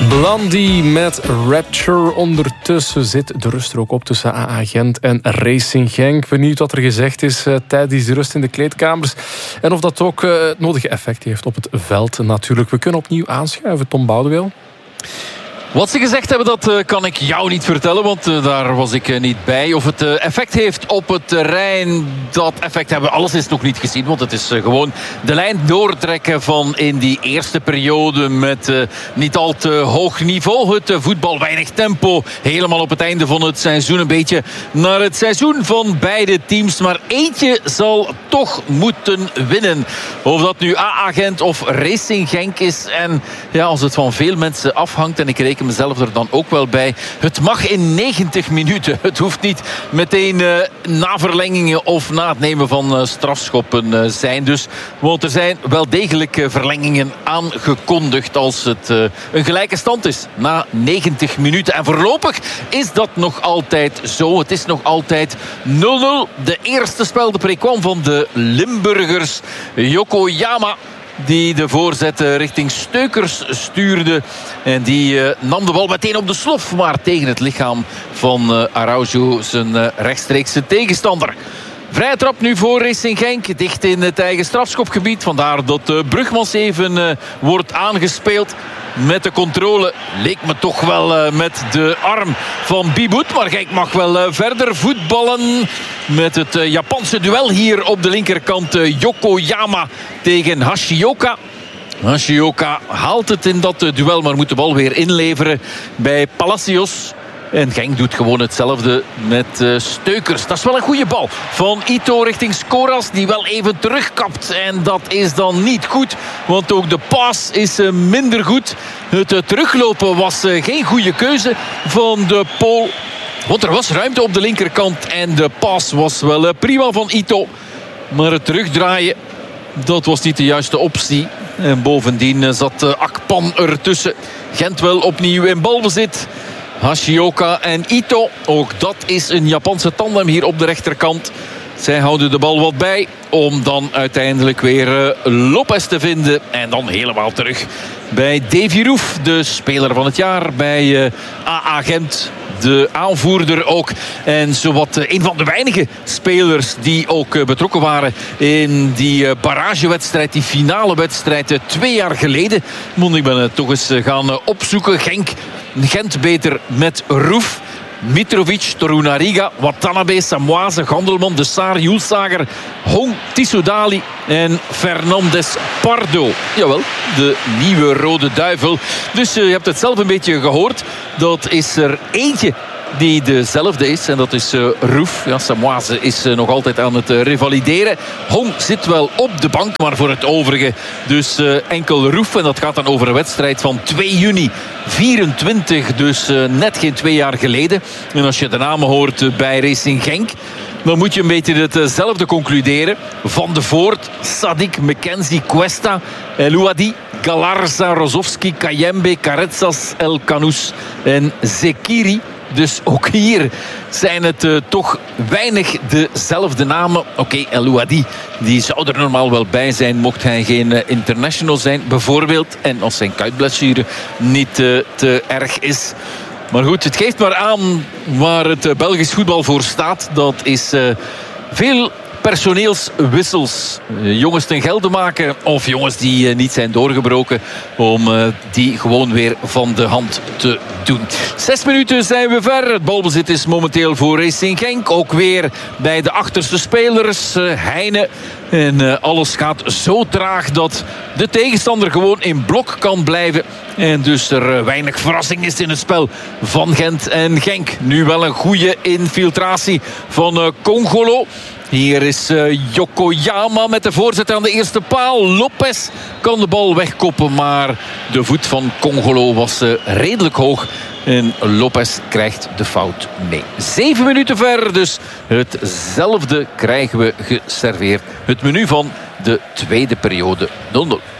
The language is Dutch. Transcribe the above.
Blondie met Rapture. Ondertussen zit de rust er ook op tussen AA Gent en Racing Genk. Benieuwd wat er gezegd is tijdens die rust in de kleedkamers. En of dat ook het nodige effect heeft op het veld natuurlijk. We kunnen opnieuw aanschuiven, Tom Boudewijn. Wat ze gezegd hebben, dat kan ik jou niet vertellen, want daar was ik niet bij. Of het effect heeft op het terrein, dat effect hebben we alles nog niet gezien. Want het is gewoon de lijn doortrekken van in die eerste periode met niet al te hoog niveau. Het voetbal, weinig tempo, helemaal op het einde van het seizoen. Een beetje naar het seizoen van beide teams. Maar eentje zal toch moeten winnen. Of dat nu AA Gent of Racing Genk is. En ja, als het van veel mensen afhangt, en ik reken mezelf er dan ook wel bij. Het mag in 90 minuten. Het hoeft niet meteen na verlengingen of na het nemen van strafschoppen zijn. Dus, want er zijn wel degelijk verlengingen aangekondigd als het een gelijke stand is na 90 minuten. En voorlopig is dat nog altijd zo. Het is nog altijd 0-0. De eerste speldenbreek kwam van de Limburgers. Yokoyama, die de voorzet richting Steukers stuurde. En die nam de bal meteen op de slof, maar tegen het lichaam van Araujo, zijn rechtstreekse tegenstander. Vrije trap nu voor Racing Genk, dicht in het eigen strafschopgebied. Vandaar dat Brugmans even wordt aangespeeld. Met de controle leek me toch wel met de arm van Biboet. Maar Genk mag wel verder voetballen met het Japanse duel hier op de linkerkant. Yokoyama tegen Hashioka. Hashioka haalt het in dat duel, maar moet de bal weer inleveren bij Palacios. En Genk doet gewoon hetzelfde met Steukers. Dat is wel een goede bal van Ito richting Skoras, die wel even terugkapt. En dat is dan niet goed, want ook de paas is minder goed. Het teruglopen was geen goede keuze van de Pool. Want er was ruimte op de linkerkant en de paas was wel prima van Ito. Maar het terugdraaien, dat was niet de juiste optie. En bovendien zat Akpan ertussen. Gent wel opnieuw in balbezit. Hashioka en Ito, ook dat is een Japanse tandem hier op de rechterkant. Zij houden de bal wat bij om dan uiteindelijk weer Lopez te vinden. En dan helemaal terug bij Davy Roef, de speler van het jaar bij AA Gent. De aanvoerder ook. En zowat een van de weinige spelers die ook betrokken waren in die barragewedstrijd, die finale wedstrijd 2 jaar geleden. Ik ben het toch eens gaan opzoeken. Gent beter met Roef, Mitrovic, Torunariga, Watanabe, Samoise, Gandelman, De Saar, Julsager, Hong, Tissoudali en Fernandes Pardo. Jawel, de nieuwe Rode Duivel. Dus je hebt het zelf een beetje gehoord. Dat is er eentje die dezelfde is. En dat is Roef. Ja, Samoise is nog altijd aan het revalideren. Hong zit wel op de bank, maar voor het overige dus enkel Roef. En dat gaat dan over een wedstrijd van 2 juni 24. Dus net geen 2 jaar geleden. En als je de namen hoort bij Racing Genk, dan moet je een beetje hetzelfde concluderen. Van de Voort, Sadik, McKenzie, Cuesta, El Ouadi, Galarza, Rozovski, Kayembe, Karetsas, El Kanous en Zekiri. Dus ook hier zijn het toch weinig dezelfde namen. Oké, El Ouadi, die zou er normaal wel bij zijn mocht hij geen international zijn bijvoorbeeld. En als zijn kuitblessure niet te erg is. Maar goed, het geeft maar aan waar het Belgisch voetbal voor staat. Dat is veel personeelswissels. Jongens ten gelde maken of jongens die niet zijn doorgebroken, om die gewoon weer van de hand te doen. 6 minuten zijn we ver. Het balbezit is momenteel voor Racing Genk. Ook weer bij de achterste spelers. Heine. En alles gaat zo traag dat de tegenstander gewoon in blok kan blijven. En dus er weinig verrassing is in het spel van Gent en Genk. Nu wel een goede infiltratie van Congolo. Hier is Yokoyama met de voorzet aan de eerste paal. Lopez kan de bal wegkoppen, maar de voet van Congolo was redelijk hoog. En Lopez krijgt de fout mee. 7 minuten ver, dus hetzelfde krijgen we geserveerd. Het menu van de tweede periode 0-0.